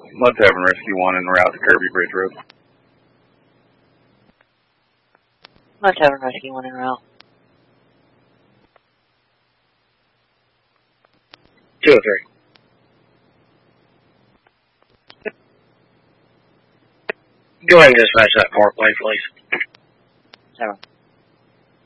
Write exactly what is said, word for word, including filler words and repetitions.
Mud Tavern Rescue one en route to Kirby Bridge Road. Mud Tavern Rescue one en route. Two or three. Go ahead and dispatch that parkway, please. Seven.